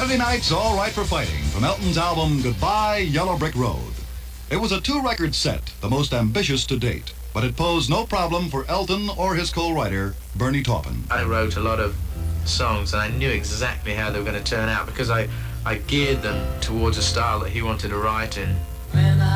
Saturday night's All Right for Fighting from Elton's album Goodbye Yellow Brick Road. It was a 2-record set, the most ambitious to date, but it posed no problem for Elton or his co-writer, Bernie Taupin. I wrote a lot of songs and I knew exactly how they were going to turn out because I geared them towards a style that he wanted to write in.